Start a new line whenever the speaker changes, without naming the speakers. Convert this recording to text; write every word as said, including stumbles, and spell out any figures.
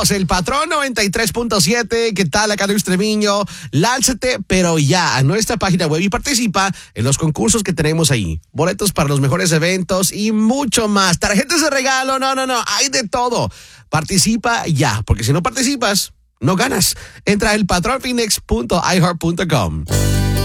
Somos el Patrón noventa y tres punto siete. ¿Qué tal, acá Luis Treviño? Lánzate, pero ya, a nuestra página web y participa en los concursos que tenemos ahí. Boletos para los mejores eventos y mucho más. Tarjetas de regalo, no, no, no, hay de todo. Participa ya, porque si no participas, no ganas. Entra a el patron phoenix punto i heart punto com.